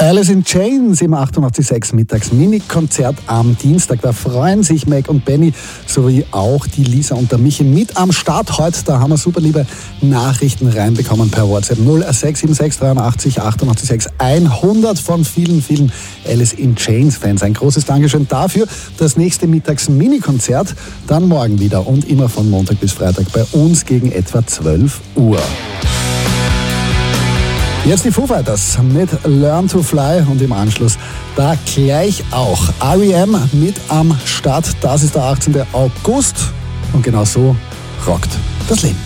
Alice in Chains im 88.6 Mittags-Mini-Konzert am Dienstag. Da freuen sich Mac und Benny sowie auch die Lisa und der Michi mit am Start heute. Da haben wir super liebe Nachrichten reinbekommen per WhatsApp 0676 83 88 100 von vielen, vielen Alice in Chains-Fans. Ein großes Dankeschön dafür. Das nächste Mittags-Mini-Konzert dann morgen wieder und immer von Montag bis Freitag bei uns gegen etwa 12 Uhr. Jetzt die Foo Fighters mit Learn to Fly und im Anschluss da gleich auch R.E.M. mit am Start. Das ist der 18. August und genau so rockt das Leben.